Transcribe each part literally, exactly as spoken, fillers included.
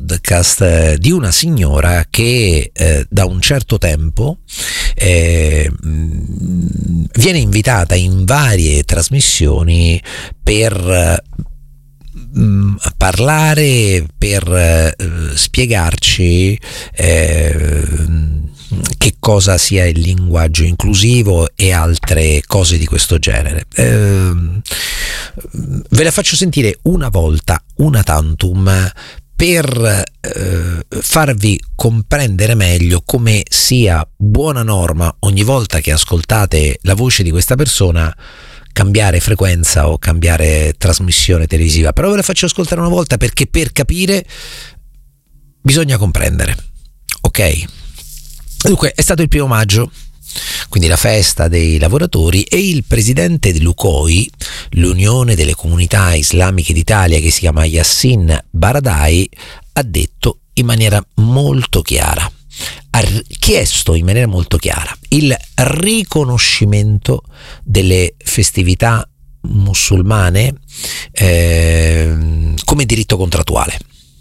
podcast eh, di una signora che eh, da un certo tempo eh, viene invitata in varie trasmissioni per mh, parlare, per eh, spiegarci eh, che cosa sia il linguaggio inclusivo e altre cose di questo genere. Eh, ve la faccio sentire una volta, una tantum, per eh, farvi comprendere meglio come sia buona norma ogni volta che ascoltate la voce di questa persona cambiare frequenza o cambiare trasmissione televisiva. Però ve la faccio ascoltare una volta perché per capire bisogna comprendere, ok? Dunque, è stato il primo maggio, quindi la festa dei lavoratori, e il presidente dell'U C O I, l'Unione delle Comunità Islamiche d'Italia, che si chiama Yassin Baradai, ha detto in maniera molto chiara, ha chiesto in maniera molto chiara il riconoscimento delle festività musulmane eh, come diritto contrattuale,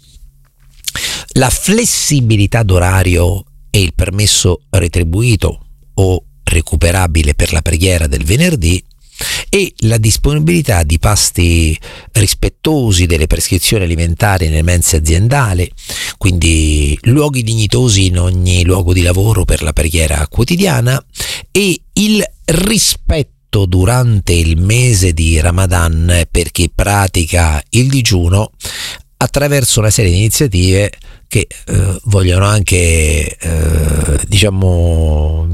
la flessibilità d'orario e il permesso retribuito o recuperabile per la preghiera del venerdì e la disponibilità di pasti rispettosi delle prescrizioni alimentari nelle mense aziendali, quindi luoghi dignitosi in ogni luogo di lavoro per la preghiera quotidiana, e il rispetto durante il mese di Ramadan per chi pratica il digiuno attraverso una serie di iniziative che eh, vogliono anche eh, diciamo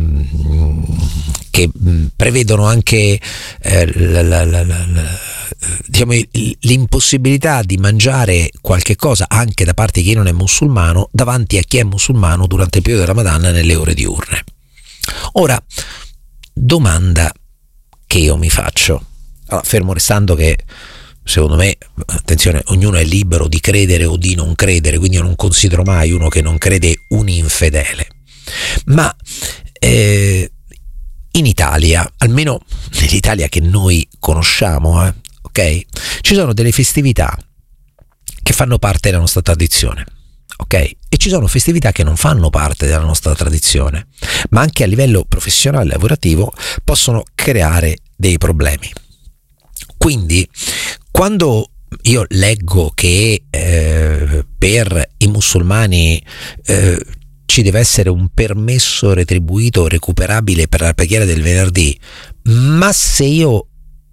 che prevedono anche eh, la, la, la, la, la, diciamo, l'impossibilità di mangiare qualche cosa anche da parte di chi non è musulmano davanti a chi è musulmano durante il periodo del Ramadan nelle ore diurne. Ora, domanda che io mi faccio, allora, fermo restando che secondo me, attenzione, ognuno è libero di credere o di non credere, quindi io non considero mai uno che non crede un infedele, ma eh, in Italia, almeno nell'Italia che noi conosciamo, eh, ok, ci sono delle festività che fanno parte della nostra tradizione, ok, e ci sono festività che non fanno parte della nostra tradizione, ma anche a livello professionale e lavorativo possono creare dei problemi. Quindi quando io leggo che eh, per i musulmani eh, ci deve essere un permesso retribuito recuperabile per la preghiera del venerdì, ma se io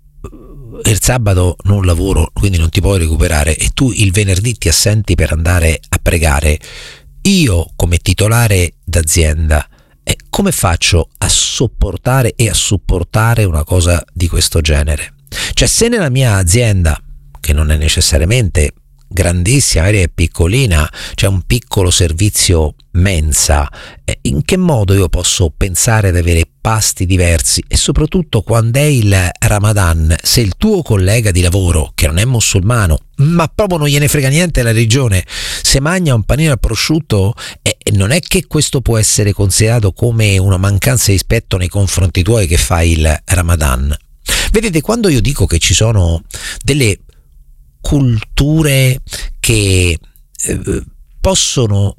il sabato non lavoro, quindi non ti puoi recuperare, e tu il venerdì ti assenti per andare a pregare, io come titolare d'azienda eh, come faccio a sopportare e a supportare una cosa di questo genere? Cioè, se nella mia azienda, che non è necessariamente grandissima, magari è piccolina, c'è un piccolo servizio mensa, in che modo io posso pensare ad avere pasti diversi? E soprattutto quando è il Ramadan, se il tuo collega di lavoro, che non è musulmano, ma proprio non gliene frega niente la religione, se mangia un panino al prosciutto, eh, non è che questo può essere considerato come una mancanza di rispetto nei confronti tuoi che fai il Ramadan? Vedete, quando io dico che ci sono delle culture che eh, possono,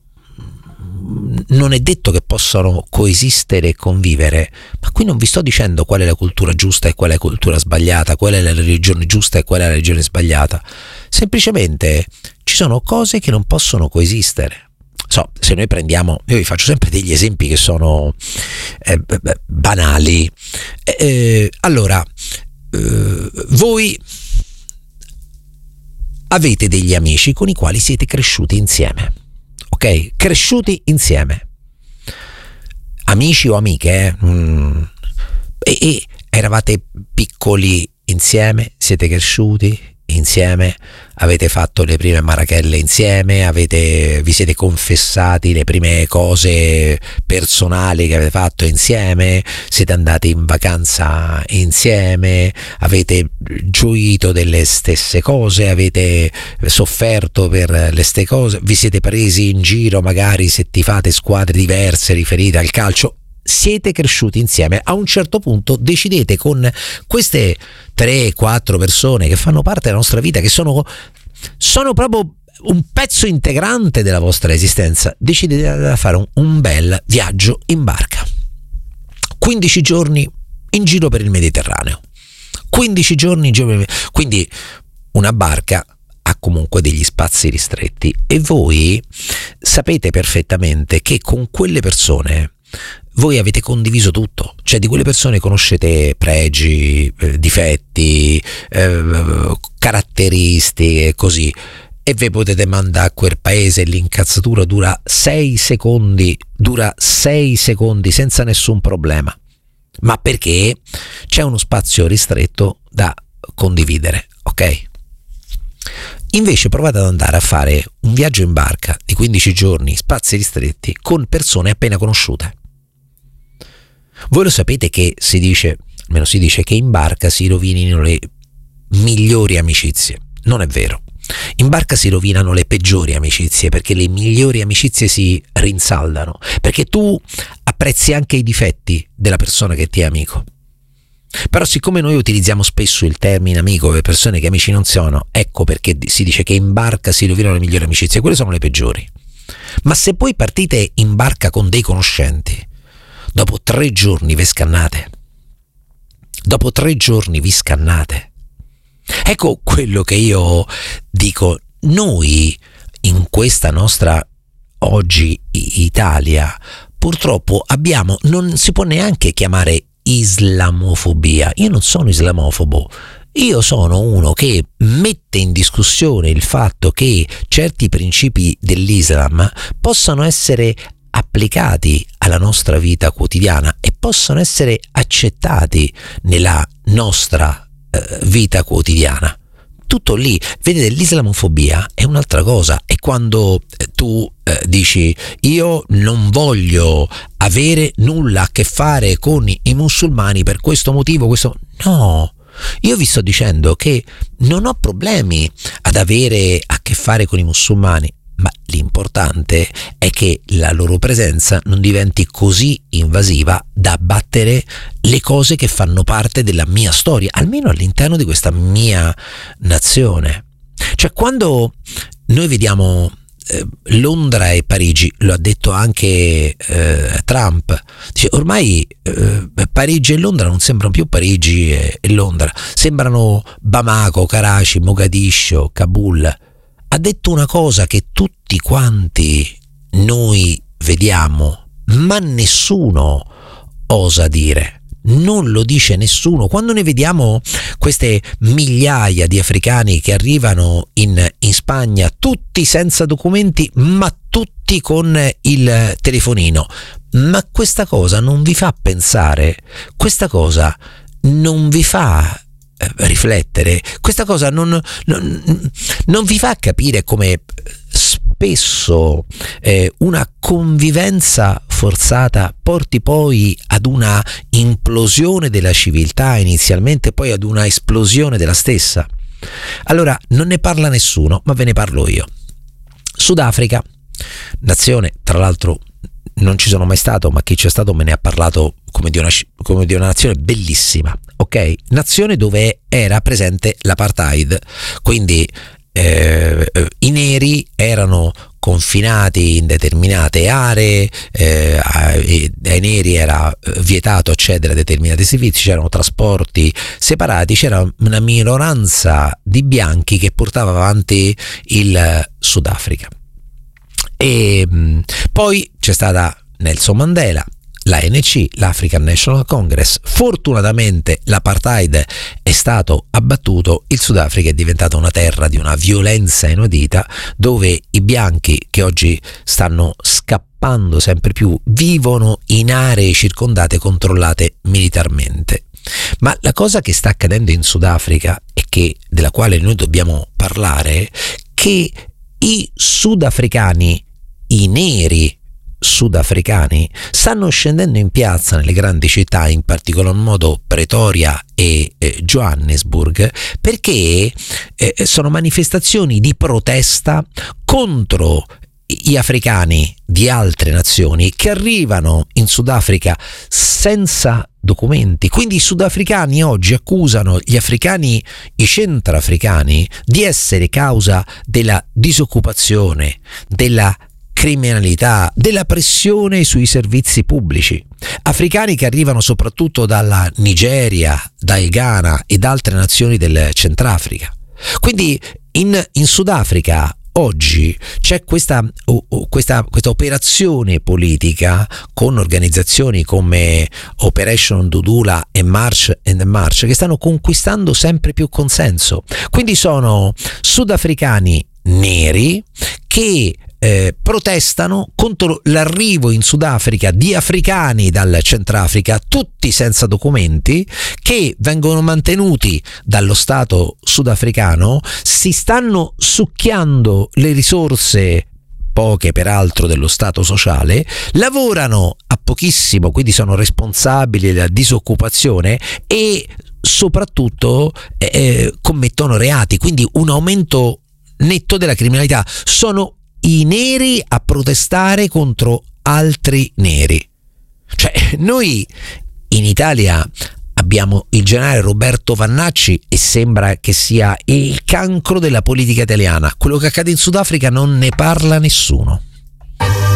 non è detto che possano coesistere e convivere, ma qui non vi sto dicendo qual è la cultura giusta e qual è la cultura sbagliata, qual è la religione giusta e qual è la religione sbagliata, semplicemente ci sono cose che non possono coesistere. So, se noi prendiamo, io vi faccio sempre degli esempi che sono eh, banali. Eh, allora, eh, voi avete degli amici con i quali siete cresciuti insieme, ok? Cresciuti insieme, amici o amiche, eh? mm. e, e eravate piccoli insieme, siete cresciuti insieme, avete fatto le prime marachelle insieme, avete, vi siete confessati le prime cose personali che avete fatto insieme, siete andati in vacanza insieme, avete gioito delle stesse cose, avete sofferto per le stesse cose, vi siete presi in giro magari se tifate squadre diverse riferite al calcio. Siete cresciuti insieme, a un certo punto decidete con queste tre quattro persone che fanno parte della nostra vita, che sono, sono proprio un pezzo integrante della vostra esistenza, decidete di fare un, un bel viaggio in barca. quindici giorni in giro per il Mediterraneo. quindici giorni in giro per il Mediterraneo. Quindi una barca ha comunque degli spazi ristretti e voi sapete perfettamente che con quelle persone voi avete condiviso tutto, cioè di quelle persone conoscete pregi, eh, difetti, eh, caratteristiche, così, e vi potete mandare a quel paese, l'incazzatura dura sei secondi, dura sei secondi senza nessun problema, ma perché c'è uno spazio ristretto da condividere, ok? Invece provate ad andare a fare un viaggio in barca di quindici giorni, spazi ristretti, con persone appena conosciute. Voi lo sapete che si dice, almeno si dice, che in barca si rovinino le migliori amicizie. Non è vero. In barca si rovinano le peggiori amicizie, perché le migliori amicizie si rinsaldano, perché tu apprezzi anche i difetti della persona che ti è amico. Però siccome noi utilizziamo spesso il termine amico per persone che amici non sono, ecco perché si dice che in barca si rovinano le migliori amicizie, quelle sono le peggiori. Ma se poi partite in barca con dei conoscenti, dopo tre giorni vi scannate. Dopo tre giorni vi scannate. Ecco quello che io dico. Noi in questa nostra oggi Italia purtroppo abbiamo, non si può neanche chiamare islamofobia. Io non sono islamofobo, io sono uno che mette in discussione il fatto che certi principi dell'Islam possano essere applicati alla nostra vita quotidiana e possono essere accettati nella nostra eh, vita quotidiana. Tutto lì. Vedete, l'islamofobia è un'altra cosa, è quando tu eh, dici io non voglio avere nulla a che fare con i, i musulmani per questo motivo, questo no. Io vi sto dicendo che non ho problemi ad avere a che fare con i musulmani, ma l'importante è che la loro presenza non diventi così invasiva da abbattere le cose che fanno parte della mia storia, almeno all'interno di questa mia nazione. Cioè, quando noi vediamo eh, Londra e Parigi, lo ha detto anche eh, Trump, dice ormai eh, Parigi e Londra non sembrano più Parigi e, e Londra, sembrano Bamako, Karachi, Mogadiscio, Kabul. Ha detto una cosa che tutti quanti noi vediamo, ma nessuno osa dire. Non lo dice nessuno. Quando noi vediamo queste migliaia di africani che arrivano in, in Spagna, tutti senza documenti, ma tutti con il telefonino, ma questa cosa non vi fa pensare, questa cosa non vi fa riflettere, questa cosa non, non, non vi fa capire come spesso eh, una convivenza forzata porti poi ad una implosione della civiltà inizialmente, poi ad una esplosione della stessa. Allora, non ne parla nessuno, ma ve ne parlo io. Sudafrica, nazione, tra l'altro non ci sono mai stato, ma chi c'è stato me ne ha parlato come di una, come di una nazione bellissima, ok? Nazione dove era presente l'apartheid, quindi eh, i neri erano confinati in determinate aree, eh, ai, ai neri era vietato accedere a determinati servizi, c'erano trasporti separati, c'era una minoranza di bianchi che portava avanti il Sudafrica. E mh, poi c'è stata Nelson Mandela, l'A N C, l'African National Congress. Fortunatamente l'apartheid è stato abbattuto, il Sudafrica è diventata una terra di una violenza inaudita, dove i bianchi, che oggi stanno scappando sempre più, vivono in aree circondate, controllate militarmente. Ma la cosa che sta accadendo in Sudafrica e che della quale noi dobbiamo parlare, che i sudafricani, i neri sudafricani, stanno scendendo in piazza nelle grandi città, in particolar modo Pretoria e eh, Johannesburg, perché eh, sono manifestazioni di protesta contro gli africani di altre nazioni che arrivano in Sudafrica senza documenti. Quindi i sudafricani oggi accusano gli africani, i centroafricani, di essere causa della disoccupazione, della criminalità, della pressione sui servizi pubblici. Africani che arrivano soprattutto dalla Nigeria, dal Ghana e da altre nazioni del Centrafrica. Quindi in, in Sudafrica oggi c'è questa, questa, questa operazione politica con organizzazioni come Operation Dudula e March and March che stanno conquistando sempre più consenso. Quindi sono sudafricani neri che Eh, protestano contro l'arrivo in Sudafrica di africani dal Centrafrica, tutti senza documenti, che vengono mantenuti dallo Stato sudafricano, si stanno succhiando le risorse, poche peraltro, dello Stato sociale, lavorano a pochissimo, quindi sono responsabili della disoccupazione e soprattutto eh, commettono reati, quindi un aumento netto della criminalità. Sono i neri a protestare contro altri neri. Cioè, noi in Italia abbiamo il generale Roberto Vannacci e sembra che sia il cancro della politica italiana. Quello che accade in Sudafrica non ne parla nessuno.